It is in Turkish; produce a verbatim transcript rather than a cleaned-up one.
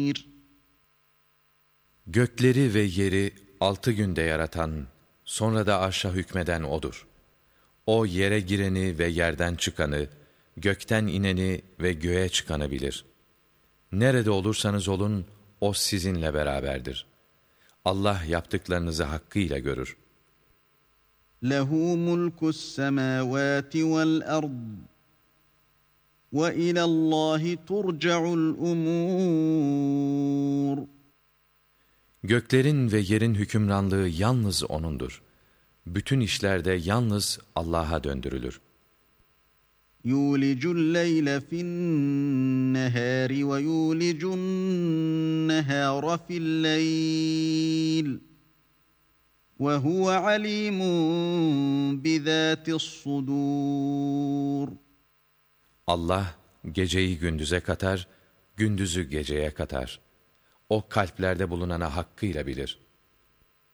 Gökleri ve yeri altı günde yaratan, sonra da arşa hükmeden O'dur. O yere gireni ve yerden çıkanı, gökten ineni ve göğe çıkanı bilir. Nerede olursanız olun, O sizinle beraberdir. Allah yaptıklarınızı hakkıyla görür. لَهُ مُلْكُ السَّمَاوَاتِ وَالْأَرْضِ وَإِلَى اللّٰهِ تُرْجَعُ الْأُمُورِ Göklerin ve yerin hükümranlığı yalnız O'nundur. Bütün işlerde yalnız Allah'a döndürülür. يُولِجُ اللَّيْلَ فِي النَّهَارِ وَيُولِجُ النَّهَارَ فِي اللَّيْلِ وَهُوَ عَلِيمٌ بِذَاتِ الصُّدُورِ Allah geceyi gündüze katar, gündüzü geceye katar. O kalplerde bulunana hakkıyla bilir.